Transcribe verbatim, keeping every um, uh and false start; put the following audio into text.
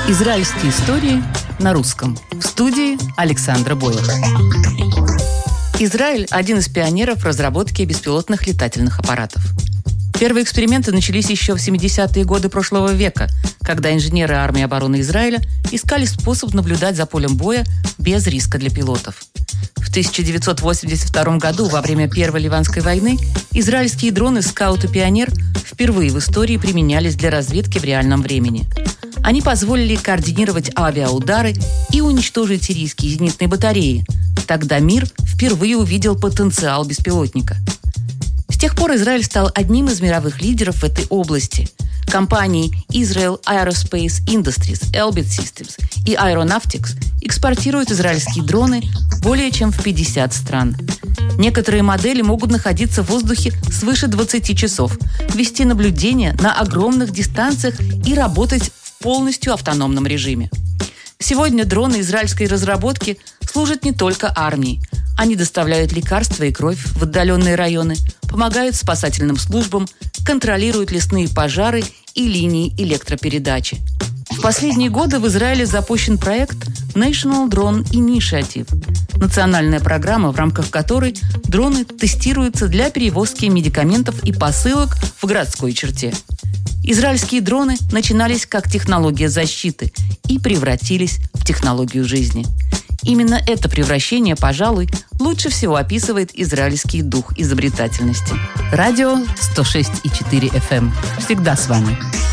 Израильские истории на русском. В студии Александра Бойлер. Израиль – один из пионеров разработки беспилотных летательных аппаратов. Первые эксперименты начались еще в семидесятые годы прошлого века, когда инженеры армии обороны Израиля искали способ наблюдать за полем боя без риска для пилотов. В тысяча девятьсот восемьдесят втором году, во время Первой Ливанской войны, израильские дроны «Скаут» и «Пионер» впервые в истории применялись для разведки в реальном времени. Они позволили координировать авиаудары и уничтожить сирийские зенитные батареи. Тогда мир впервые увидел потенциал беспилотника. С тех пор Израиль стал одним из мировых лидеров в этой области. Компании Israel Aerospace Industries, Elbit Systems и Aeronautics экспортируют израильские дроны более чем в пятьдесят стран. Некоторые модели могут находиться в воздухе свыше двадцати часов, вести наблюдение на огромных дистанциях и работать в полностью автономном режиме. Сегодня дроны израильской разработки служат не только армии. Они доставляют лекарства и кровь в отдаленные районы, помогают спасательным службам, контролируют лесные пожары и линии электропередачи. В последние годы в Израиле запущен проект National Drone Initiative – национальная программа, в рамках которой дроны тестируются для перевозки медикаментов и посылок в городской черте. Израильские дроны начинались как технология защиты и превратились в технологию жизни. Именно это превращение, пожалуй, лучше всего описывает израильский дух изобретательности. Радио сто шесть и четыре эф эм. Всегда с вами.